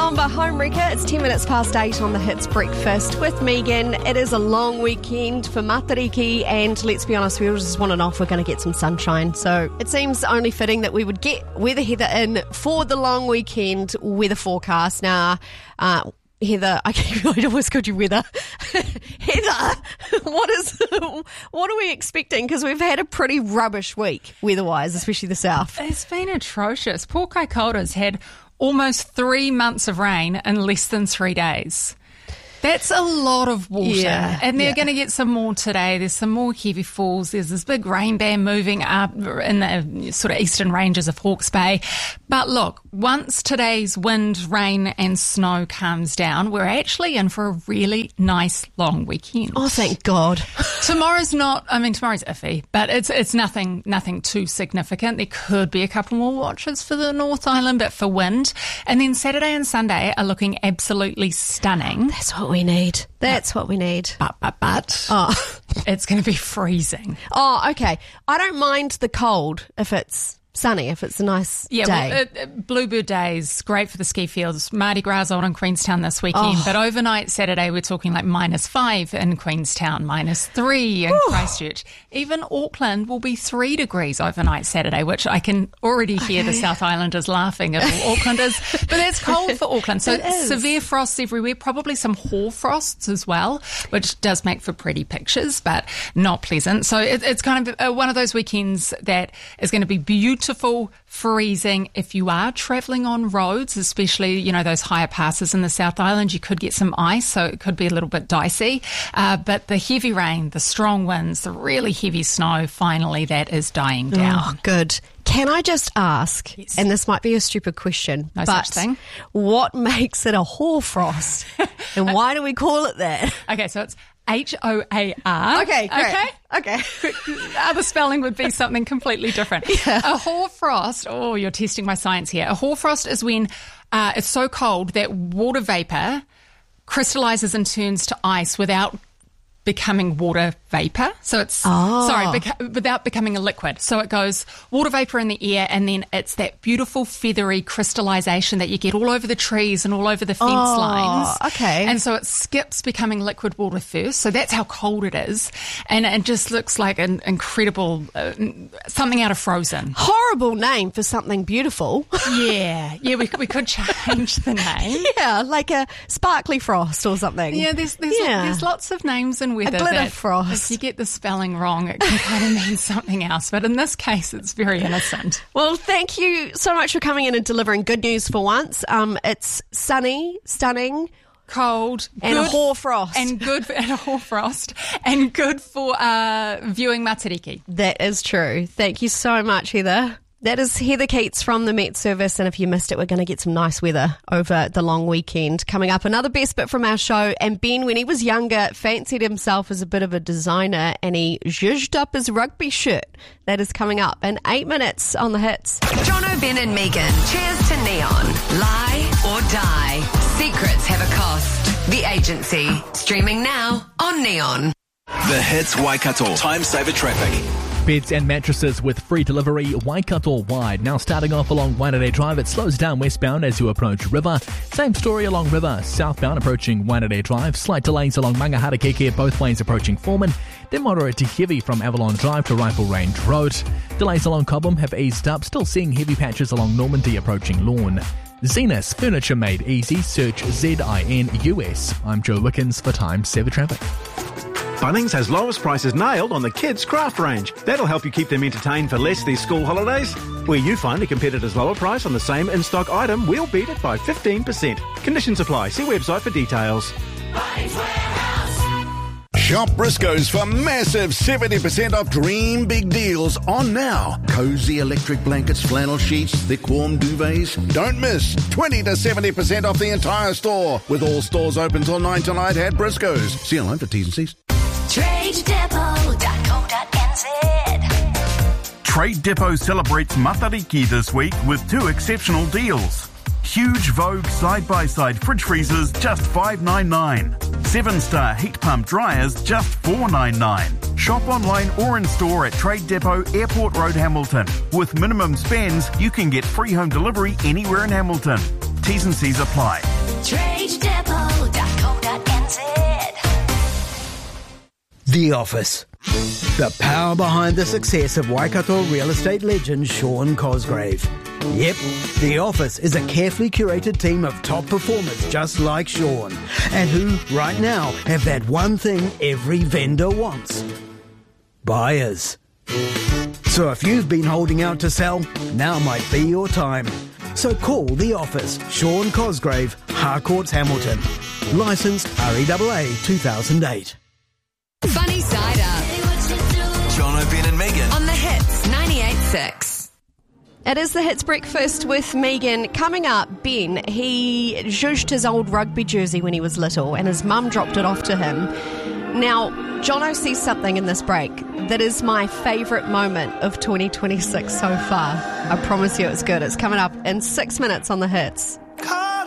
Bomba Home Wrecker. It's 10 minutes past 8 on the Hits Breakfast with Megan. It is a long weekend for Matariki, and let's be honest, we all just want it off. We're going to get some sunshine. So it seems only fitting that we would get Weather Heather in for the long weekend weather forecast. Now, Heather, I always called you Weather. Heather, what are we expecting? Because we've had a pretty rubbish week weather-wise, especially the south. It's been atrocious. Port Kaikoura's had almost 3 months of rain in less than 3 days. That's a lot of water. And they're going to get some more today. There's some more heavy falls. There's this big rain band moving up in the sort of eastern ranges of Hawke's Bay. But look, once today's wind, rain and snow calms down, we're actually in for a really nice long weekend. Oh, thank God. Tomorrow's iffy, but it's nothing too significant. There could be a couple more watches for the North Island, but for wind. And then Saturday and Sunday are looking absolutely stunning. That's what we need. That's what we need. But it's going to be freezing. Oh, okay. I don't mind the cold if it's sunny, if it's a nice day. Well, Bluebird Days, great for the ski fields. Mardi Gras on in Queenstown this weekend, but overnight Saturday we're talking like -5 in Queenstown, -3 in Christchurch. Even Auckland will be 3 degrees overnight Saturday, which I can already hear the South Islanders laughing at all Aucklanders. But that's cold for Auckland. So severe frosts everywhere, probably some hoar frosts as well, which does make for pretty pictures, but not pleasant. So it's kind of one of those weekends that is going to be beautiful, freezing. If you are travelling on roads, especially, those higher passes in the South Island, you could get some ice, so it could be a little bit dicey. But the heavy rain, the strong winds, the really heavy snow, finally that is dying down. Oh, good. Can I just ask, and this might be a stupid question, no but such thing. What makes it a hoarfrost? And why do we call it that? Okay, so it's HOAR. Okay, great. Okay. Other spelling would be something completely different. Yeah. A hoarfrost, you're testing my science here. A hoarfrost is when it's so cold that water vapour crystallizes and turns to ice without becoming water vapour. So it's, without becoming a liquid. So it goes water vapour in the air, and then it's that beautiful feathery crystallization that you get all over the trees and all over the fence lines. Okay. And so it skips becoming liquid water first. So that's how cold it is. And it just looks like an incredible, something out of Frozen. Horrible name for something beautiful. Yeah, we could change the name. Yeah, like a sparkly frost or something. Yeah, there's lots of names in weather. A glitter frost. If you get the spelling wrong, it can kind of mean something else. But in this case, it's very innocent. Well, thank you so much for coming in and delivering good news for once. It's sunny, stunning, cold, and good, a hoarfrost. And a hoarfrost. And good for viewing Matariki. That is true. Thank you so much, Heather. That is Heather Keats from the Met Service, and if you missed it, we're going to get some nice weather over the long weekend. Coming up, another best bit from our show, and Ben, when he was younger, fancied himself as a bit of a designer, and he zhuzhed up his rugby shirt. That is coming up in 8 minutes on The Hits. Jono, Ben and Megan, cheers to Neon. Lie or die. Secrets have a cost. The Agency. Streaming now on Neon. The Hits Waikato. Time saver traffic. Beds and mattresses with free delivery Waikato wide. Now starting off along Waitanere Drive, it slows down westbound as you approach River. Same story along River, southbound approaching Waitanere Drive. Slight delays along Mangaharakeke both ways approaching Foreman. Then moderate to heavy from Avalon Drive to Rifle Range Road. Delays along Cobham have eased up, still seeing heavy patches along Normandy approaching Lorne. Zenith, furniture made easy. Search ZINUS. I'm Joe Wickens for Time Saver Traffic. Bunnings has lowest prices nailed on the kids' craft range. That'll help you keep them entertained for less these school holidays. Where you find a competitor's lower price on the same in-stock item, we'll beat it by 15%. Conditions apply. See website for details. Shop Briscoe's for massive 70% off dream big deals on now. Cozy electric blankets, flannel sheets, thick warm duvets. Don't miss 20 to 70% off the entire store. With all stores open till 9 tonight at Briscoe's. See online for T's and C's. TradeDepot.co.nz. Trade Depot celebrates Matariki this week with 2 exceptional deals. Huge Vogue side-by-side fridge freezers, just $5.99. 7-star heat pump dryers, just $4.99. Shop online or in store at Trade Depot, Airport Road, Hamilton. With minimum spends, you can get free home delivery anywhere in Hamilton. T's and C's apply. The Office. The power behind the success of Waikato real estate legend Sean Cosgrave. Yep, The Office is a carefully curated team of top performers just like Sean, and who, right now, have that one thing every vendor wants. Buyers. So if you've been holding out to sell, now might be your time. So call The Office, Sean Cosgrave, Harcourts, Hamilton. Licensed REAA 2008. Funny Side Up. Jono, Ben and Megan. On the Hits 98.6. It is the Hits Breakfast with Megan. Coming up, Ben, he zhuzhed his old rugby jersey when he was little and his mum dropped it off to him. Now, Jono sees something in this break that is my favourite moment of 2026 so far. I promise you it's good. It's coming up in 6 minutes on the Hits.